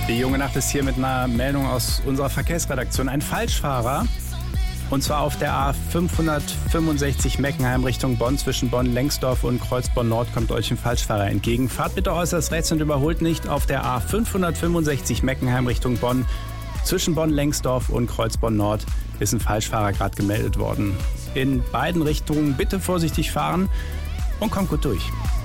Die junge Nacht ist hier mit einer Meldung aus unserer Verkehrsredaktion. Ein Falschfahrer, und zwar auf der A565 Meckenheim Richtung Bonn, zwischen Bonn-Lengsdorf und Kreuzborn-Nord kommt euch ein Falschfahrer entgegen. Fahrt bitte äußerst rechts und überholt nicht. Auf der A565 Meckenheim Richtung Bonn, zwischen Bonn-Lengsdorf und Kreuzborn-Nord ist ein Falschfahrer gerade gemeldet worden. In beiden Richtungen bitte vorsichtig fahren und kommt gut durch.